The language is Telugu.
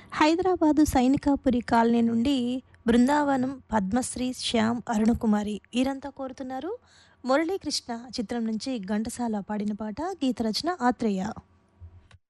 హైదరాబాదు సైనికాపురి కాలనీ నుండి బృందావనం, పద్మశ్రీ, శ్యామ్, అరుణకుమారి వీరంతా కోరుతున్నారు. మురళీకృష్ణ చిత్రం నుంచి ఘంటసాల పాడిన పాట, గీత రచన ఆత్రేయ.